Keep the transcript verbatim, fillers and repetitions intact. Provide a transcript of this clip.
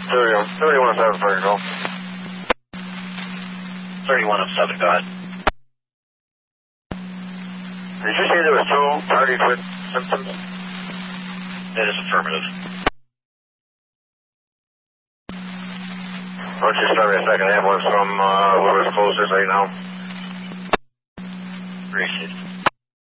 thirty-one, thirty-one of seven, for control. thirty-one of seven, go ahead. Did you say there was two parties with symptoms? That is affirmative. Why don't you start me a second ambulance from uh, whoever's closest right now? Appreciate it.